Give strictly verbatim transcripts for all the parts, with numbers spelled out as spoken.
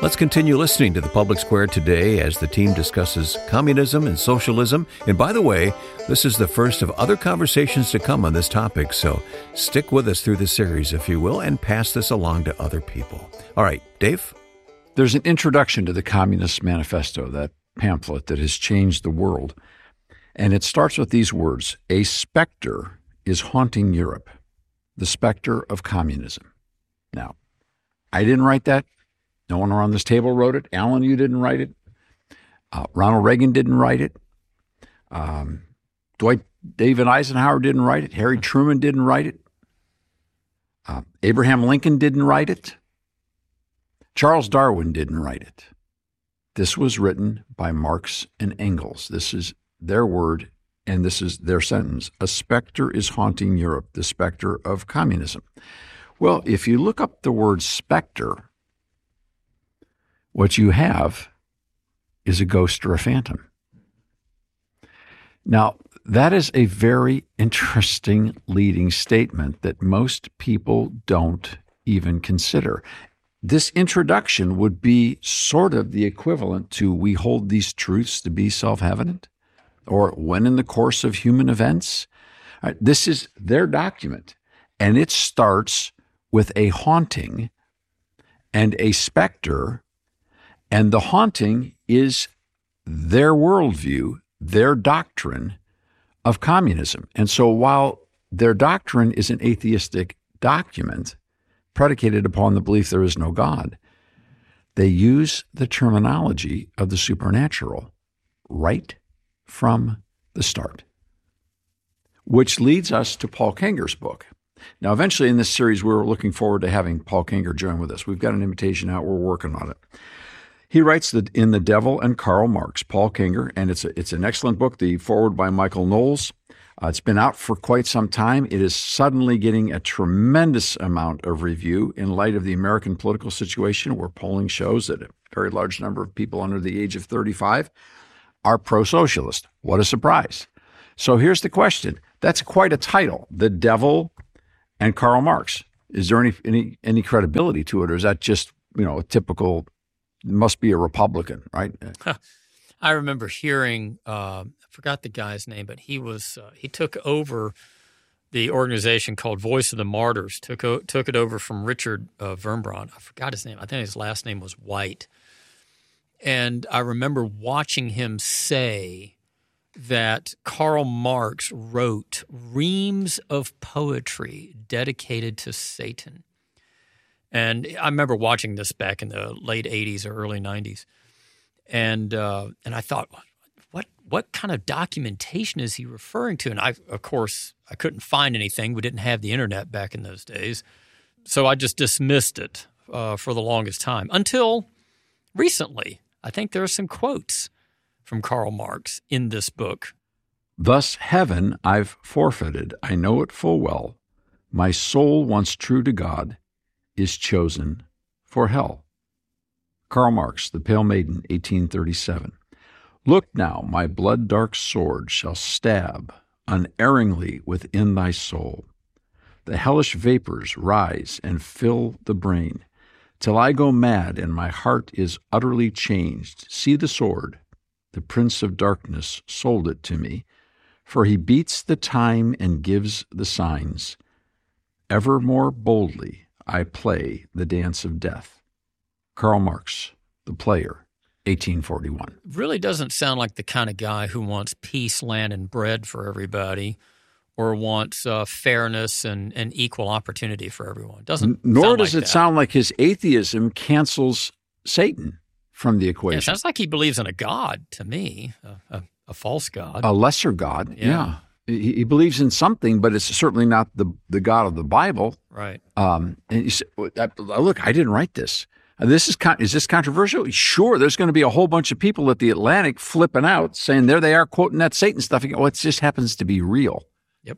Let's continue listening to the Public Square today as the team discusses communism and socialism. And by the way, this is the first of other conversations to come on this topic, so stick with us through the series, if you will, and pass this along to other people. All right, Dave? There's an introduction to the Communist Manifesto, that pamphlet that has changed the world. And it starts with these words: a specter is haunting Europe, the specter of communism. Now, I didn't write that. No one around this table wrote it. Alan, you didn't write it. Uh, Ronald Reagan didn't write it. Um, Dwight David Eisenhower didn't write it. Harry Truman didn't write it. Uh, Abraham Lincoln didn't write it. Charles Darwin didn't write it. This was written by Marx and Engels. This is their word, and this is their sentence. A specter is haunting Europe, the specter of communism. Well, if you look up the word specter, what you have is a ghost or a phantom. Now, that is a very interesting leading statement that most people don't even consider. This introduction would be sort of the equivalent to "we hold these truths to be self-evident," or "when in the course of human events." Right, this is their document, and it starts with a haunting and a specter. And the haunting is their worldview, their doctrine of communism. And so while their doctrine is an atheistic document predicated upon the belief there is no God, they use the terminology of the supernatural right from the start. Which leads us to Paul Kenger's book. Now, eventually in this series, we're looking forward to having Paul Kenger join with us. We've got an invitation out. We're working on it. He writes that in The Devil and Karl Marx, Paul Kenger, and it's a, it's an excellent book, the foreword by Michael Knowles. Uh, it's been out for quite some time. It is suddenly getting a tremendous amount of review in light of the American political situation, where polling shows that a very large number of people under the age of thirty-five are pro-socialist. What a surprise. So here's the question. That's quite a title, The Devil and Karl Marx. Is there any any any credibility to it, or is that just, you know, a typical, must be a Republican, right? I remember hearing, uh, I forgot the guy's name, but he was uh, he took over the organization called Voice of the Martyrs, took o- took it over from Richard uh, Wurmbrand. I forgot his name. I think his last name was White. And I remember watching him say that Karl Marx wrote reams of poetry dedicated to Satan. And I remember watching this back in the late eighties or early nineties. And uh, and I thought, what what kind of documentation is he referring to? And I, of course, I couldn't find anything. We didn't have the internet back in those days. So I just dismissed it uh, for the longest time until recently. I think there are some quotes from Karl Marx in this book. Thus heaven I've forfeited, I know it full well. My soul, once true to God, is chosen for hell. Karl Marx, The Pale Maiden, eighteen thirty-seven. Look now, my blood-dark sword shall stab unerringly within thy soul. The hellish vapors rise and fill the brain, till I go mad and my heart is utterly changed. See the sword, the prince of darkness sold it to me, for he beats the time and gives the signs. Ever more boldly I play the dance of death. Karl Marx, The Player, eighteen forty-one. Really doesn't sound like the kind of guy who wants peace, land, and bread for everybody, or wants uh, fairness and, and equal opportunity for everyone. Doesn't Nor sound does like it that. sound like his atheism cancels Satan from the equation. Yeah, it sounds like he believes in a God to me, a, a, a false God. A lesser God, yeah. Yeah. He, he believes in something, but it's certainly not the, the God of the Bible. Right. Um, and you say, look, I didn't write this. This is con- is this controversial? Sure, there's going to be a whole bunch of people at the Atlantic flipping out, saying there they are quoting that Satan stuff. You go, well, it just happens to be real. Yep.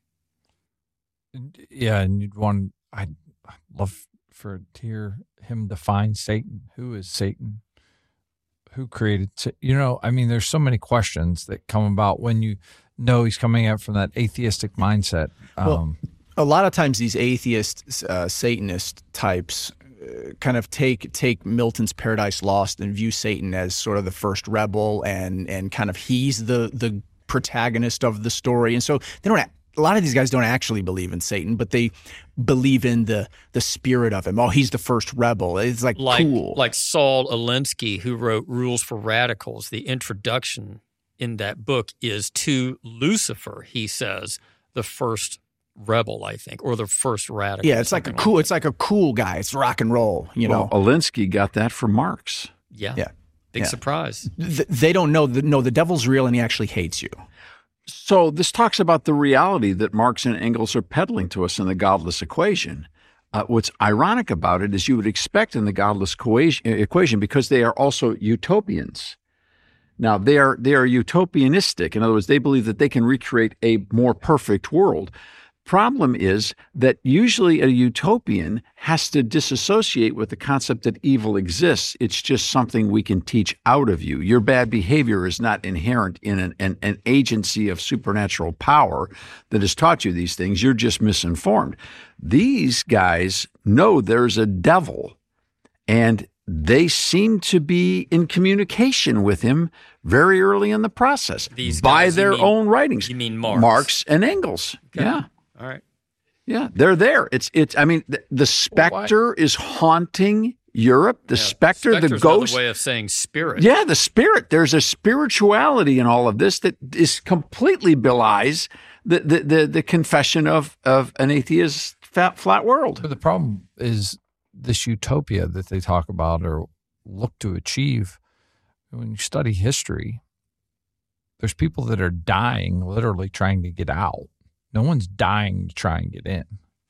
Yeah, and you'd want, I'd love for to hear him define Satan. Who is Satan? Who created, you know, I mean, there's so many questions that come about when you know he's coming out from that atheistic mindset. Um, well, a lot of times these atheist, uh, Satanist types, kind of take take Milton's Paradise Lost and view Satan as sort of the first rebel, and and kind of he's the the protagonist of the story. And so they don't. A lot of these guys don't actually believe in Satan, but they believe in the the spirit of him. Oh, he's the first rebel. It's like, like cool. Like Saul Alinsky, who wrote Rules for Radicals. The introduction in that book is to Lucifer. He says the first rebel, I think, or the first radical. Yeah, it's like a cool. Like it's like a cool guy. It's rock and roll. You well, know, Alinsky got that from Marx. Yeah, yeah, big yeah. surprise. Th- they don't know. The, no, the devil's real, and he actually hates you. So this talks about the reality that Marx and Engels are peddling to us in the godless equation. Uh, what's ironic about it is you would expect in the godless equation, because they are also utopians. Now, they are they are utopianistic. In other words, they believe that they can recreate a more perfect world. Problem is that usually a utopian has to disassociate with the concept that evil exists. It's just something we can teach out of you. Your bad behavior is not inherent in an, an, an agency of supernatural power that has taught you these things. You're just misinformed. These guys know there's a devil, and they seem to be in communication with him very early in the process. These by guys, their you mean, own writings. You mean Marx? Marx and Engels. Okay. Yeah. All right. Yeah, they're there. It's it's. I mean, the, the specter well, is haunting Europe. The yeah, specter, Spectre's the ghost. Another way of saying spirit. Yeah, the spirit. There's a spirituality in all of this that is completely belies the the the, the confession of of an atheist fat, flat world. But the problem is this utopia that they talk about or look to achieve. When you study history, there's people that are dying, literally trying to get out. No one's dying to try and get in.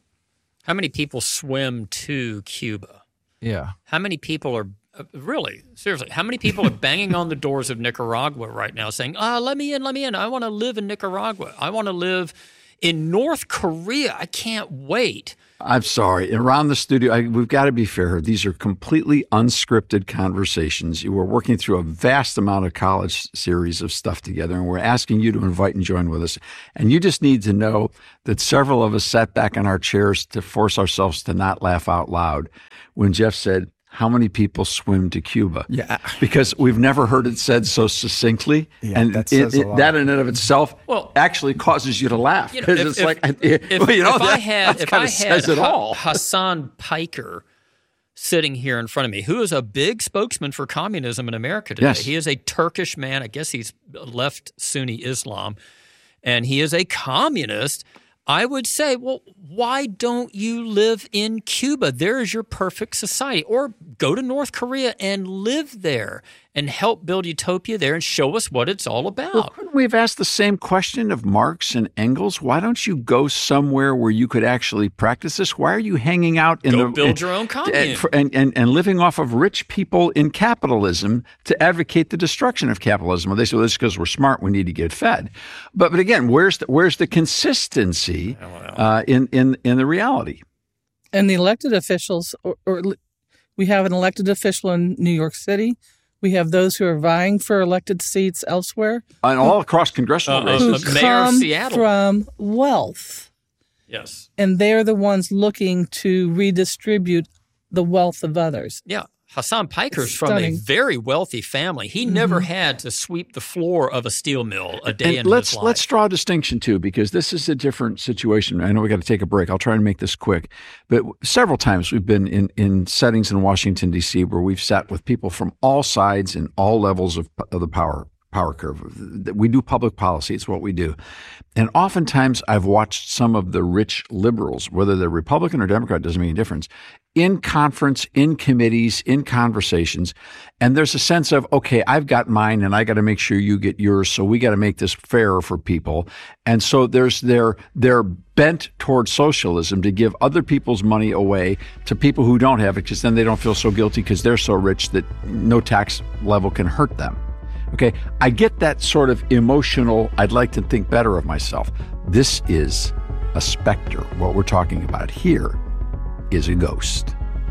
How many people swim to Cuba? Yeah. How many people are, uh, really, seriously, how many people are banging on the doors of Nicaragua right now saying, ah, let me in, let me in. I want to live in Nicaragua. I want to live in North Korea. I can't wait. I'm sorry. Around the studio, I, we've got to be fair. These are completely unscripted conversations. You were working through a vast amount of college series of stuff together, and we're asking you to invite and join with us. And you just need to know that several of us sat back in our chairs to force ourselves to not laugh out loud when Jeff said, how many people swim to Cuba? Yeah. Because we've never heard it said so succinctly. Yeah, and that, it, says it, a lot. that in and of itself well, actually causes you to laugh. You know, if, it's if, like, if, well, you know, if that, I had, if I had says it all. Hassan Piker sitting here in front of me, who is a big spokesman for communism in America today. Yes. He is a Turkish man. I guess he's left Sunni Islam, and he is a communist. I would say, well, why don't you live in Cuba? There is your perfect society. Or go to North Korea and live there and help build utopia there and show us what it's all about. Well, couldn't we have asked the same question of Marx and Engels? Why don't you go somewhere where you could actually practice this? Why are you hanging out in go the build in, your own commune and, and, and, and living off of rich people in capitalism to advocate the destruction of capitalism? Well, they say, well, this is because we're smart. We need to get fed. But but again, where's the, where's the consistency uh, in in in the reality? And the elected officials, or, or we have an elected official in New York City. We have those who are vying for elected seats elsewhere. And all across congressional Uh, races. Who Mayor of come Seattle. from wealth. Yes. And they're the ones looking to redistribute the wealth of others. Yeah. Hassan Piker's It's from a stunning. very wealthy family. He Mm-hmm. never had to sweep the floor of a steel mill a day And in let's his life. let's draw a distinction too, because this is a different situation. I know we got to take a break. I'll try and make this quick. But several times we've been in, in settings in Washington, D C where we've sat with people from all sides and all levels of, of the power power curve. We do public policy. It's what we do. And oftentimes I've watched some of the rich liberals, whether they're Republican or Democrat, doesn't make any difference, in conference, in committees, in conversations. And there's a sense of, okay, I've got mine and I got to make sure you get yours. So we got to make this fairer for people. And so there's their, their bent towards socialism to give other people's money away to people who don't have it, because then they don't feel so guilty because they're so rich that no tax level can hurt them. Okay, I get that sort of emotional, I'd like to think better of myself. This is a specter. What we're talking about here is a ghost.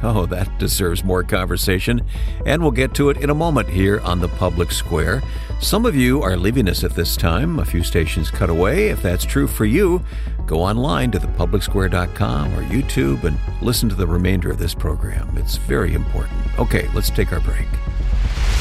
Oh, that deserves more conversation, and we'll get to it in a moment here on the Public Square. Some of you are leaving us at this time, a few stations cut away. If that's true for you, go online to the public square dot com or YouTube and listen to the remainder of this program. It's very important. Okay, let's take our break.